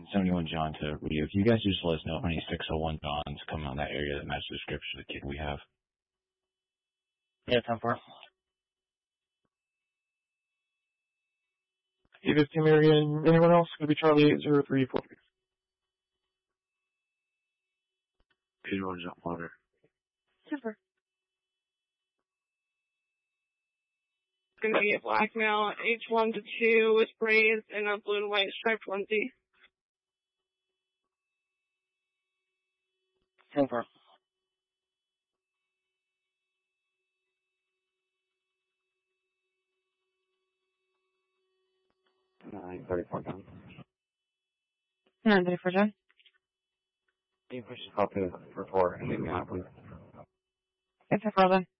71 John to Rio. Can you guys just let us know how many 601 Johns come on that area that match the description of the kid we have? Yeah, 10-4. Davis, Team Marion, anyone else? Going to be Charlie 80343. 81 John Water. 10-4. Going to be a black male, age 1 to 2, with braids and a blue and white striped onesie. 10-4. 934 John. 934 John. Can you push this call to for 4 and leave me out, please? It's a problem.